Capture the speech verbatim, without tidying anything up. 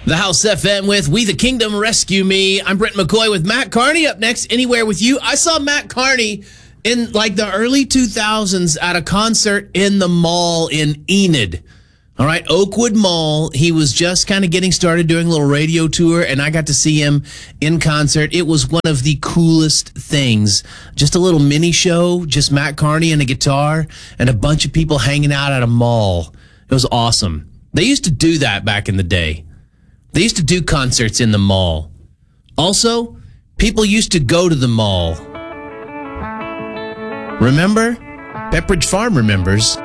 The House F M with We the Kingdom Rescue Me. I'm Brent McCoy with Matt Carney up next. Anywhere with You. I saw Matt Carney in like the early two thousands at a concert in the mall in Enid. All right, Oakwood Mall. He was just kind of getting started doing a little radio tour, and I got to see him in concert. It was one of the coolest things. Just a little mini show, just Matt Carney and a guitar, and a bunch of people hanging out at a mall. It was awesome. They used to do that back in the day. They used to do concerts in the mall. Also, people used to go to the mall. Remember? Pepperidge Farm remembers.